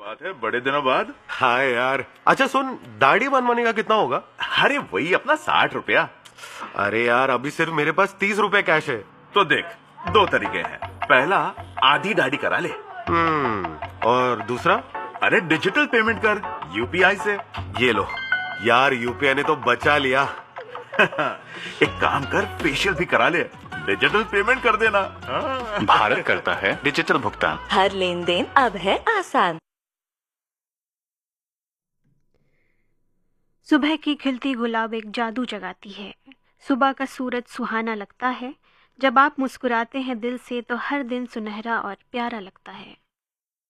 बात है, बड़े दिनों बाद। हाँ यार। अच्छा सुन, दाढ़ी बनवाने का कितना होगा? अरे वही अपना 60 रुपया। अरे यार अभी सिर्फ मेरे पास 30 रुपए कैश है। तो देख, दो तरीके हैं। पहला, आधी दाढ़ी करा ले। और दूसरा? अरे डिजिटल पेमेंट कर यूपीआई से। ये लो यार, यूपीआई ने तो बचा लिया। एक काम कर, फेशियल भी करा ले, डिजिटल पेमेंट कर देना। भारत करता है डिजिटल भुगतान। हर लेन देन अब है आसान। सुबह की खिलती गुलाब एक जादू जगाती है। सुबह का सूरज सुहाना लगता है। जब आप मुस्कुराते हैं दिल से तो हर दिन सुनहरा और प्यारा लगता है।